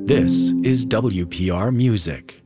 This is WPR Music.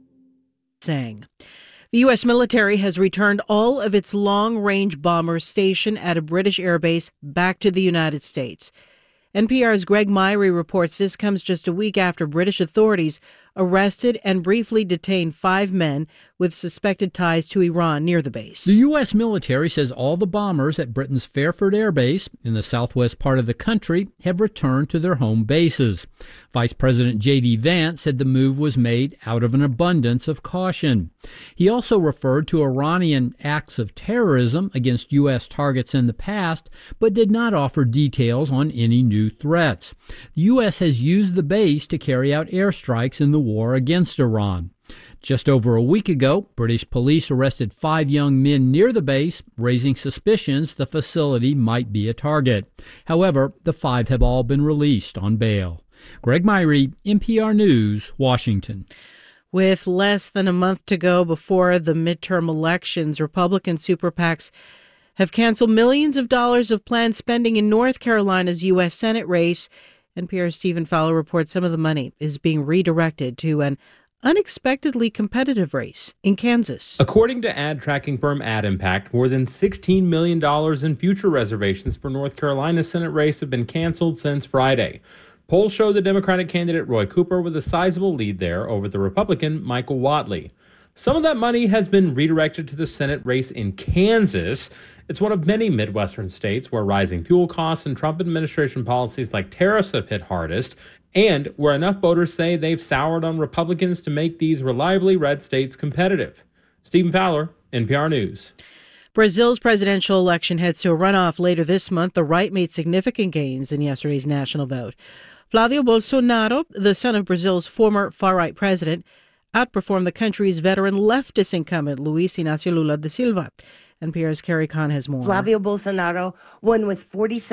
Saying. The U.S. military has returned all of its long-range bombers stationed at a British airbase back to the United States. NPR's Greg Myrie reports this comes just a week after British authorities arrested and briefly detained 5 men with suspected ties to Iran near the base. The U.S. military says all the bombers at Britain's Fairford Air Base in the southwest part of the country have returned to their home bases. Vice President J.D. Vance said the move was made out of an abundance of caution. He also referred to Iranian acts of terrorism against U.S. targets in the past, but did not offer details on any new threats. The U.S. has used the base to carry out airstrikes in the war against Iran. Just over a week ago, British police arrested 5 young men near the base, raising suspicions the facility might be a target. However, the 5 have all been released on bail. Greg Myrie, NPR News, Washington. With less than a month to go before the midterm elections, Republican super PACs have canceled millions of dollars of planned spending in North Carolina's U.S. Senate race. NPR's Stephen Fowler reports some of the money is being redirected to an unexpectedly competitive race in Kansas. According to ad tracking firm AdImpact, more than $16 million in future reservations for North Carolina's Senate race have been canceled since Friday. Polls show the Democratic candidate Roy Cooper with a sizable lead there over the Republican Michael Whatley. Some of that money has been redirected to the Senate race in Kansas. It's one of many Midwestern states where rising fuel costs and Trump administration policies like tariffs have hit hardest, and where enough voters say they've soured on Republicans to make these reliably red states competitive. Stephen Fowler, NPR News. Brazil's presidential election heads to a runoff later this month. The right made significant gains in yesterday's national vote. Flavio Bolsonaro, the son of Brazil's former far-right president, outperformed the country's veteran leftist incumbent, Luiz Inácio Lula da Silva. NPR's Carrie Kahn has more. Flavio Bolsonaro won with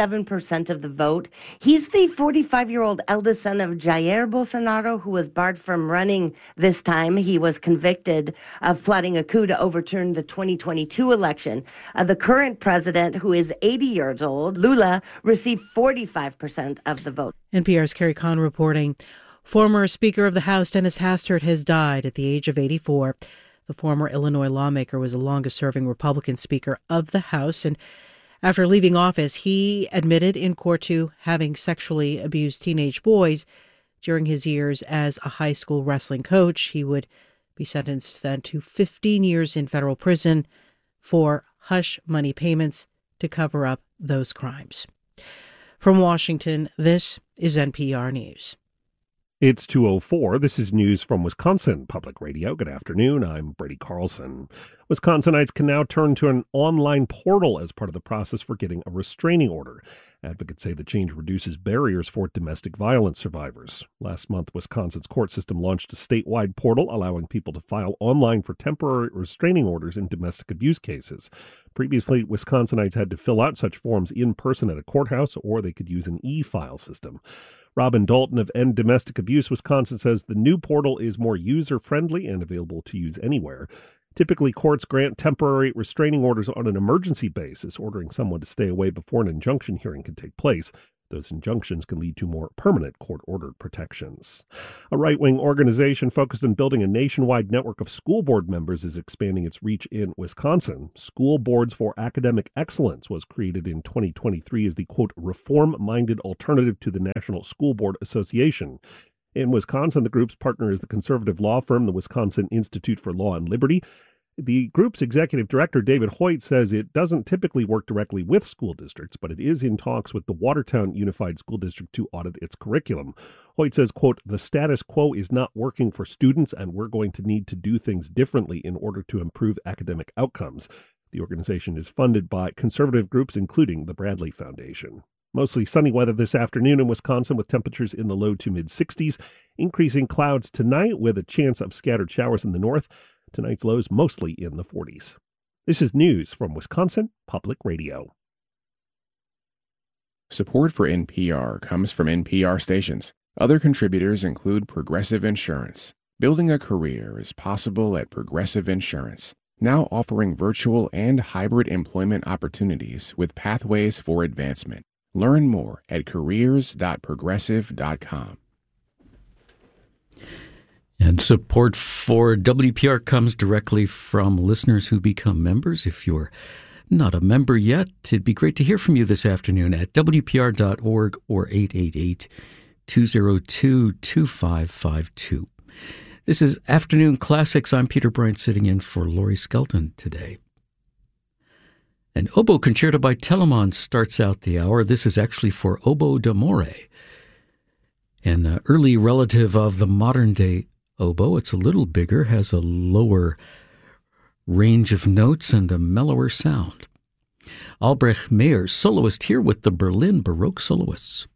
47% of the vote. He's the 45-year-old eldest son of Jair Bolsonaro, who was barred from running this time. He was convicted of plotting a coup to overturn the 2022 election. The current president, who is 80 years old, Lula, received 45% of the vote. NPR's Carrie Kahn reporting. Former Speaker of the House Dennis Hastert has died at the age of 84. The former Illinois lawmaker was the longest-serving Republican Speaker of the House, and after leaving office, he admitted in court to having sexually abused teenage boys during his years as a high school wrestling coach. He would be sentenced then to 15 years in federal prison for hush money payments to cover up those crimes. From Washington, this is NPR News. It's 2:04. This is news from Wisconsin Public Radio. Good afternoon. I'm Brady Carlson. Wisconsinites can now turn to an online portal as part of the process for getting a restraining order. Advocates say the change reduces barriers for domestic violence survivors. Last month, Wisconsin's court system launched a statewide portal allowing people to file online for temporary restraining orders in domestic abuse cases. Previously, Wisconsinites had to fill out such forms in person at a courthouse, or they could use an e-file system. Robin Dalton of End Domestic Abuse Wisconsin says the new portal is more user-friendly and available to use anywhere. Typically, courts grant temporary restraining orders on an emergency basis, ordering someone to stay away before an injunction hearing can take place. Those injunctions can lead to more permanent court-ordered protections. A right-wing organization focused on building a nationwide network of school board members is expanding its reach in Wisconsin. School Boards for Academic Excellence was created in 2023 as the, quote, reform-minded alternative to the National School Board Association. In Wisconsin, the group's partner is the conservative law firm, the Wisconsin Institute for Law and Liberty. The group's executive director, David Hoyt, says it doesn't typically work directly with school districts, but it is in talks with the Watertown Unified School District to audit its curriculum. Hoyt says, quote, the status quo is not working for students, and we're going to need to do things differently in order to improve academic outcomes. The organization is funded by conservative groups, including the Bradley Foundation. Mostly sunny weather this afternoon in Wisconsin with temperatures in the low to mid-60s. Increasing clouds tonight with a chance of scattered showers in the north. Tonight's lows mostly in the 40s. This is news from Wisconsin Public Radio. Support for NPR comes from NPR stations. Other contributors include Progressive Insurance. Building a career is possible at Progressive Insurance, now offering virtual and hybrid employment opportunities with pathways for advancement. Learn more at careers.progressive.com. And support for WPR comes directly from listeners who become members. If you're not a member yet, it'd be great to hear from you this afternoon at WPR.org or 888-202-2552. This is Afternoon Classics. I'm Peter Bryant, sitting in for Laurie Skelton today. An oboe concerto by Telemann starts out the hour. This is actually for oboe d'amore, an early relative of the modern-day oboe. It's a little bigger, has a lower range of notes and a mellower sound. Albrecht Meyer, soloist, here with the Berlin Baroque Soloists.